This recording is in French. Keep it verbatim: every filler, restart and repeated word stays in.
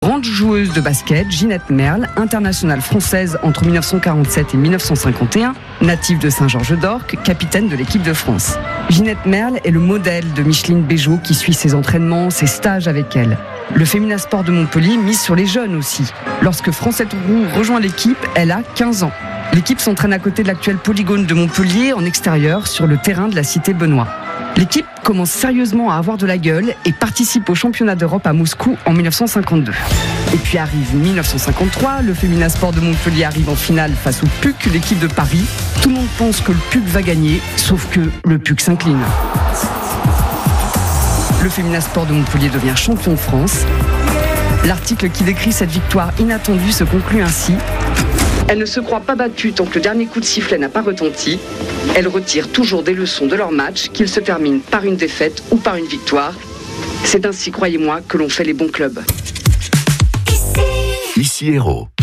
grande joueuse de basket, Ginette Merle, internationale française entre mille neuf cent quarante-sept et mille neuf cent cinquante et un, native de Saint-Georges-d'Orc, capitaine de l'équipe de France. Ginette Merle est le modèle de Micheline Béjot qui suit ses entraînements, ses stages avec elle. Le Féminasport de Montpellier mise sur les jeunes aussi. Lorsque Francette Roux rejoint l'équipe, elle a quinze ans. L'équipe s'entraîne à côté de l'actuel polygone de Montpellier en extérieur sur le terrain de la cité Benoît. L'équipe commence sérieusement à avoir de la gueule et participe au championnat d'Europe à Moscou en mille neuf cent cinquante-deux. Et puis arrive mille neuf cent cinquante-trois, le Féminasport de Montpellier arrive en finale face au P U C, l'équipe de Paris. Tout le monde pense que le P U C va gagner, sauf que le P U C s'incline. Le Féminasport de Montpellier devient champion de France. L'article qui décrit cette victoire inattendue se conclut ainsi. Elle ne se croit pas battue tant que le dernier coup de sifflet n'a pas retenti. Elle retire toujours des leçons de leur match, qu'ils se terminent par une défaite ou par une victoire. C'est ainsi, croyez-moi, que l'on fait les bons clubs. Ici Hérault.